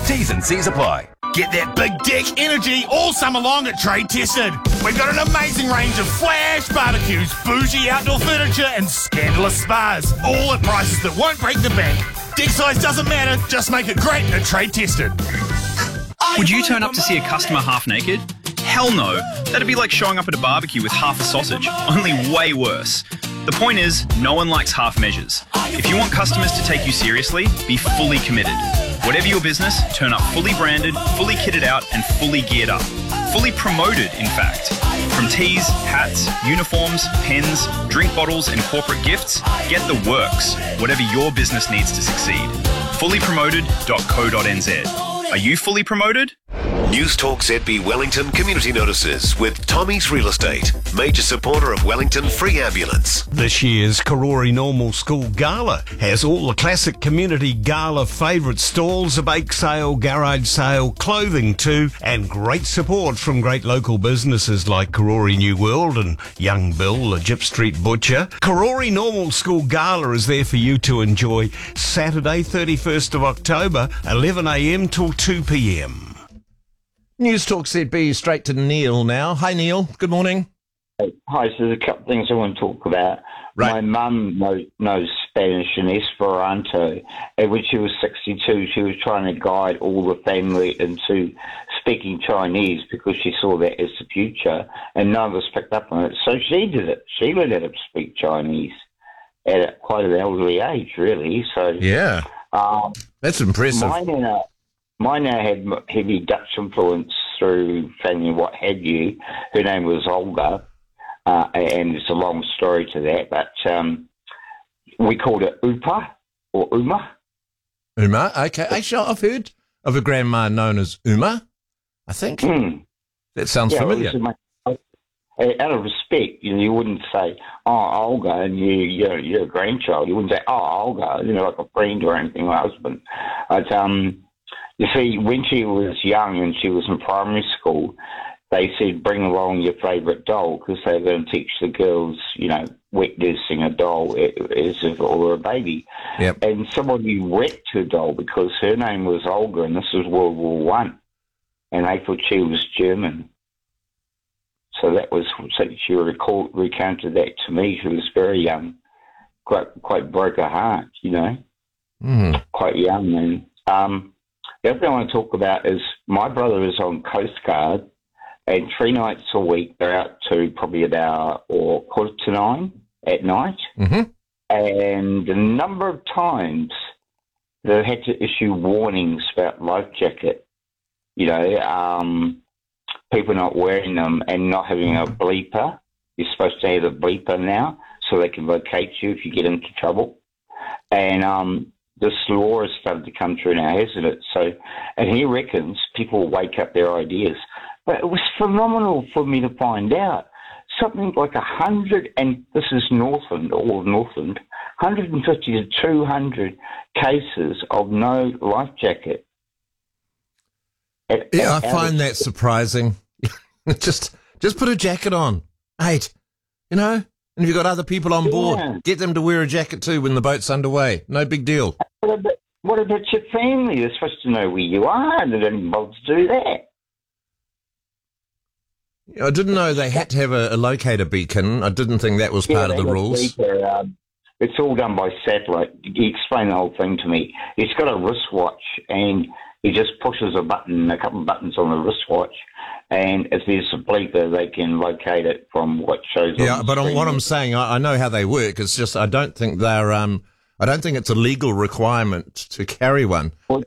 T's and C's apply. Get that big dick energy all summer long at Trade Tested. We've got an amazing range of flash barbecues, bougie outdoor furniture and scandalous spas, all at prices that won't break the bank. Dick size doesn't matter, just make it great at Trade Tested. Would you turn up to see a customer half naked? Hell no. That'd be like showing up at a barbecue with half a sausage, only way worse. The point is, no one likes half measures. If you want customers to take you seriously, be fully committed. Whatever your business, turn up fully branded, fully kitted out, and fully geared up. Fully promoted, in fact. From tees, hats, uniforms, pens, drink bottles, and corporate gifts, get the works. Whatever your business needs to succeed. Fullypromoted.co.nz. Are you fully promoted? News Talk ZB Wellington Community Notices with Tommy's Real Estate, major supporter of Wellington Free Ambulance. This year's Karori Normal School Gala has all the classic community gala favourite stalls, a bake sale, garage sale, clothing too, and great support from great local businesses like Karori New World and Young Bill, the Gyp Street Butcher. Karori Normal School Gala is there for you to enjoy Saturday 31st of October, 11am till 2pm. News Talk ZB, straight to Neil now. Hi, Neil. Good morning. Hi, so there's a couple of things I want to talk about. Right. My mum knows Spanish and Esperanto, and when she was 62, she was trying to guide all the family into speaking Chinese because she saw that as the future, and none of us picked up on it. So she did it. She learned how to speak Chinese at quite an elderly age, really. So Yeah. That's impressive. Mine now had heavy Dutch influence through family and what have you. Her name was Olga, and it's a long story to that, but we called it Upa or Uma. Uma, okay. Actually, I've heard of a grandma known as Uma, I think. That sounds familiar. Out of respect, you wouldn't say, "Oh, Olga," and you're a grandchild. You wouldn't say, "Oh, Olga," like a friend or anything, my husband. But you see, when she was young and she was in primary school, they said, bring along your favourite doll because they were going to teach the girls, wet nursing a doll as if it were a baby. Yep. And somebody wrecked her doll because her name was Olga and this was World War One, and they thought she was German. So she recounted that to me. She was very young, quite broke her heart, quite young. And the other thing I want to talk about is my brother is on Coast Guard, and 3 nights a week they're out to probably about 9:15 at night. Mm-hmm. And the number of times they've had to issue warnings about life jacket, people not wearing them and not having a bleeper. You're supposed to have a bleeper now so they can locate you if you get into trouble. And this law has started to come through now, hasn't it? So, and he reckons people will wake up their ideas. But it was phenomenal for me to find out. Something like 100, and this is Northland, all of Northland, 150 to 200 cases of no life jacket. I find that surprising. Just put a jacket on, mate. And if you've got other people on board, get them to wear a jacket too when the boat's underway. No big deal. What about your family? They're supposed to know where you are, and they don't bother to do that. I didn't know they had to have a locator beacon. I didn't think that was part of the rules. It's all done by satellite. He explained the whole thing to me. He's got a wristwatch, and he just pushes a couple of buttons on the wristwatch, and if there's a bleeper, they can locate it from what shows. Yeah, but on what I'm saying, I know how they work. It's just I don't think they're. I don't think it's a legal requirement to carry one. Well,